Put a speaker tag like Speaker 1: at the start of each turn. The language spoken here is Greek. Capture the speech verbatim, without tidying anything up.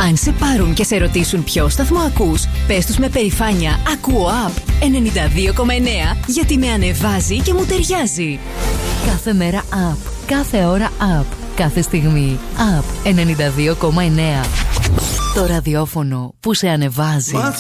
Speaker 1: Αν σε πάρουν και σε ρωτήσουν ποιο σταθμό ακούς, πες τους με περηφάνεια «Ακούω Up ενενήντα δύο κόμμα εννέα» γιατί με ανεβάζει και μου ταιριάζει. Κάθε μέρα Up, κάθε ώρα Up, κάθε στιγμή Up ενενήντα δύο κόμμα εννέα. Το ραδιόφωνο που σε ανεβάζει.